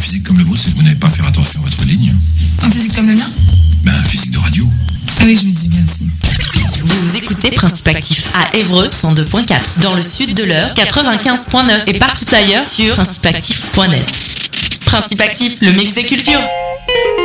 physique comme le vôtre, c'est que vous n'avez pas faire attention à votre ligne. Un physique comme le mien? Un physique de radio. Ah oui, je me dis bien aussi. Vous écoutez Principe Actif à Évreux 102.4, dans le sud de l'Eure 95.9 et partout ailleurs sur principeactif.net. Principe Actif, le mix des cultures.